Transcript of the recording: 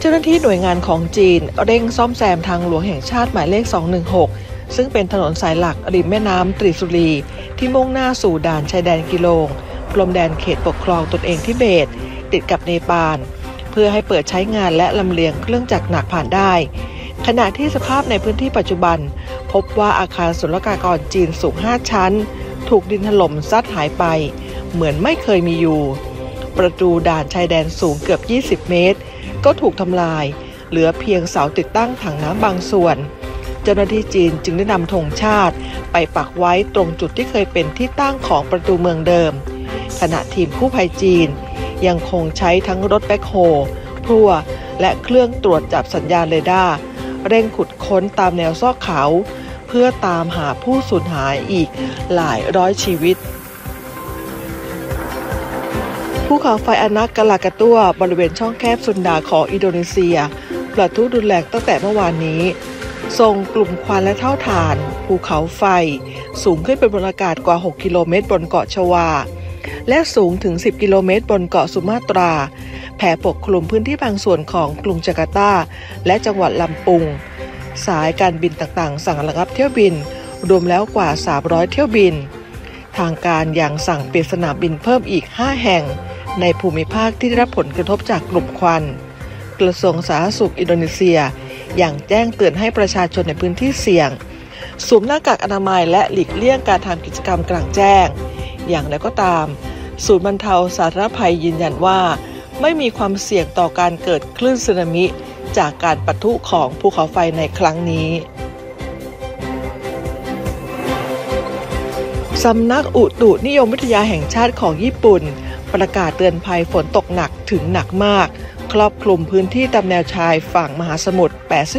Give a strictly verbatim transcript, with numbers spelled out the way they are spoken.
จ้าหน้าที่หน่วยงานของจีนเร่งซ่อมแซมทางหลวงแห่งชาติหมายเลขสองหนึ่งหกซึ่งเป็นถนนสายหลักริมแม่น้ำตรีสุรีที่มุ่งหน้าสู่ด่านชายแดนกิโลงพรมแดนเขตปกครองตนเองทิเบตติดกับเนปาลเพื่อให้เปิดใช้งานและลำเลียงเครื่องจักรหนักผ่านได้ขณะที่สภาพในพื้นที่ปัจจุบันพบว่าอาคารศุลกากรจีนสูงห้าชั้นถูกดินถล่มซัดหายไปเหมือนไม่เคยมีอยู่ประตูด่านชายแดนสูงเกือบยี่สิบเมตรก็ถูกทำลายเหลือเพียงเสาติดตั้งถังน้ำบางส่วนเจ้าหน้าที่จีนจึงได้นำธงชาติไปปักไว้ตรงจุดที่เคยเป็นที่ตั้งของประตูเมืองเดิมขณะทีมกู้ภัยจีนยังคงใช้ทั้งรถแบ็คโฮพลั่วและเครื่องตรวจจับสัญญาณเรดาร์เร่งขุดค้นตามแนวซอกเขาเพื่อตามหาผู้สูญหายอีกหลายร้อยชีวิตภูเขาไฟอานักกะลากะตั้วบริเวณช่องแคบซุนดาของอินโดนีเซียประทุรุนแรงตั้งแต่เมื่อวานนี้ส่งกลุ่มควันและเท่าฐานภูเขาไฟสูงขึ้นเป็นบนอากาศกว่าหกกิโลเมตรบนเกาะชวาและสูงถึงสิบกิโลเมตรบนเกาะสุมาตราแผ่ปกคลุมพื้นที่บางส่วนของกรุงจาการ์ตาและจังหวัดลำปุงสายการบินต่างๆสั่งระงับเที่ยวบินรวมแล้วกว่าสามร้อยเที่ยวบินทางการยังสั่งปิดสนามบินเพิ่มอีกห้าแห่งในภูมิภาคที่ได้รับผลกระทบจากกลุ่มควันกระทรวงสาธารณสุขอินโดนีเซียอย่างแจ้งเตือนให้ประชาชนในพื้นที่เสี่ยงสวมหน้ากากอนามัยและหลีกเลี่ยงการทำกิจกรรมกลางแจ้งอย่างไรก็ตามศูนย์บรรเทาสาธารณภัยยืนยันว่าไม่มีความเสี่ยงต่อการเกิดคลื่นสึนามิจากการปะทุของภูเขาไฟในครั้งนี้สำนักอุตุนิยมวิทยาแห่งชาติของญี่ปุ่นประกาศเตือนภัยฝนตกหนักถึงหนักมากครอบคลุมพื้นที่ตามแนวชายฝั่งมหาสมุทรแปซิ